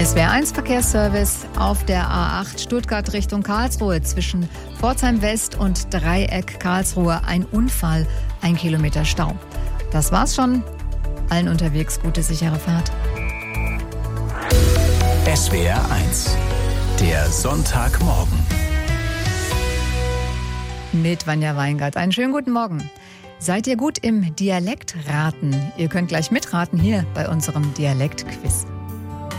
SWR1 Verkehrsservice auf der A8 Stuttgart Richtung Karlsruhe zwischen Pforzheim West und Dreieck Karlsruhe. Ein Unfall, 1 Kilometer Stau. Das war's schon. Allen unterwegs gute, sichere Fahrt. SWR1, der Sonntagmorgen. Mit Vanja Weingart. Einen schönen guten Morgen. Seid ihr gut im Dialektraten? Ihr könnt gleich mitraten hier bei unserem Dialektquiz.